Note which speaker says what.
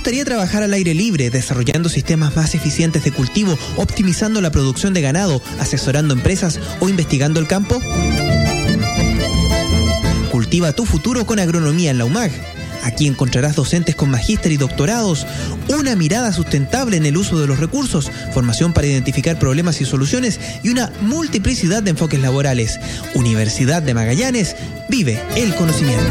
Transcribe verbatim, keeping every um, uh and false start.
Speaker 1: gustaría trabajar al aire libre, desarrollando sistemas más eficientes de cultivo, optimizando la producción de ganado, asesorando empresas o investigando el campo? Cultiva tu futuro con agronomía en la U M A G. Aquí encontrarás docentes con magíster y doctorados, una mirada sustentable en el uso de los recursos, formación para identificar problemas y soluciones y una multiplicidad de enfoques laborales. Universidad de Magallanes, vive el conocimiento.